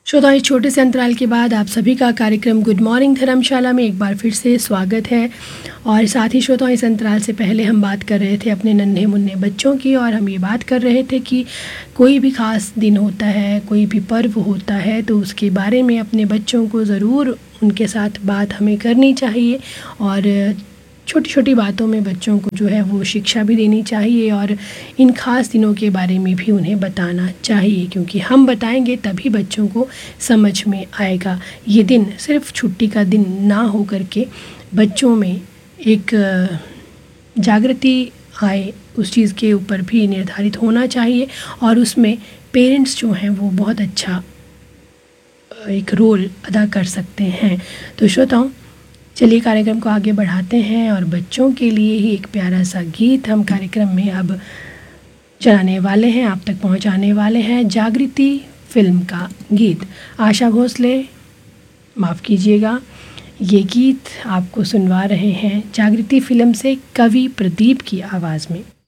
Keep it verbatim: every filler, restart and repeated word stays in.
श्रोताओं, इस छोटे से अंतराल के बाद आप सभी का कार्यक्रम गुड मॉर्निंग धर्मशाला में एक बार फिर से स्वागत है। और साथ ही श्रोताओं, इस अंतराल से पहले हम बात कर रहे थे अपने नन्हे मुन्ने बच्चों की, और हम ये बात कर रहे थे कि कोई भी ख़ास दिन होता है, कोई भी पर्व होता है, तो उसके बारे में अपने बच्चों को ज़रूर उनके साथ बात हमें करनी चाहिए। और छोटी छोटी बातों में बच्चों को जो है वो शिक्षा भी देनी चाहिए, और इन ख़ास दिनों के बारे में भी उन्हें बताना चाहिए, क्योंकि हम बताएंगे तभी बच्चों को समझ में आएगा। ये दिन सिर्फ छुट्टी का दिन ना हो करके बच्चों में एक जागृति आए, उस चीज़ के ऊपर भी निर्धारित होना चाहिए, और उसमें पेरेंट्स जो हैं वो बहुत अच्छा एक रोल अदा कर सकते हैं। तो श्रोताओं, चलिए कार्यक्रम को आगे बढ़ाते हैं, और बच्चों के लिए ही एक प्यारा सा गीत हम कार्यक्रम में अब चलाने वाले हैं, आप तक पहुंचाने वाले हैं। जागृति फिल्म का गीत, आशा भोसले माफ़ कीजिएगा, ये गीत आपको सुनवा रहे हैं जागृति फिल्म से कवि प्रदीप की आवाज़ में।